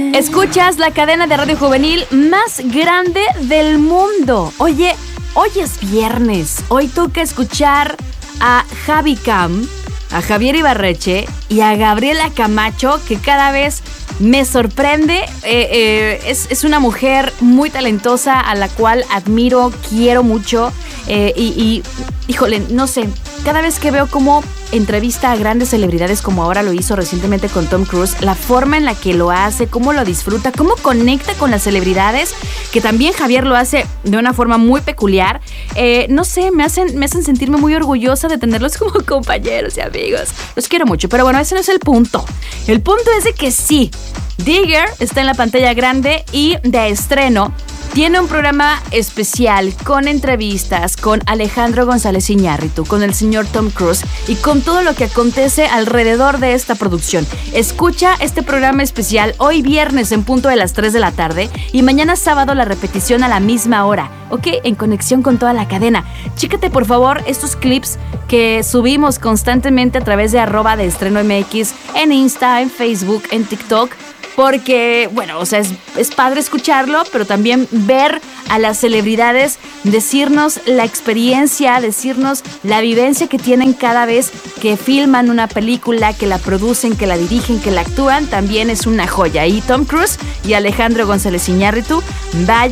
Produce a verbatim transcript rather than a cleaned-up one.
Escuchas la cadena de radio juvenil más grande del mundo. Oye, hoy es viernes. Hoy toca escuchar a Javi Cam, a Javier Ibarreche y a Gabriela Camacho, que cada vez me sorprende. Eh, eh, es, es una mujer muy talentosa a la cual admiro, quiero mucho. Eh, y, y, híjole, no sé, cada vez que veo cómo entrevista a grandes celebridades, como ahora lo hizo recientemente con Tom Cruise, la forma en la que lo hace, cómo lo disfruta, cómo conecta con las celebridades, que también Javier lo hace de una forma muy peculiar, eh, no sé, me hacen, me hacen sentirme muy orgullosa de tenerlos como compañeros y amigos. Los quiero mucho, pero bueno, ese no es el punto. El punto es de que sí, Digger está en la pantalla grande y de estreno tiene un programa especial con entrevistas con Alejandro González Iñárritu, con el señor Tom Cruise y con todo lo que acontece alrededor de esta producción. Escucha este programa especial hoy viernes en punto de las tres de la tarde y mañana sábado la repetición a la misma hora, ¿ok? En conexión con toda la cadena. Chécate por favor estos clips que subimos constantemente a través de arroba de estreno M X en Insta, en Facebook, en TikTok. Porque, bueno, o sea, es, es padre escucharlo, pero también ver a las celebridades decirnos la experiencia, decirnos la vivencia que tienen cada vez que filman una película, que la producen, que la dirigen, que la actúan, también es una joya. Y Tom Cruise y Alejandro González Iñárritu, vaya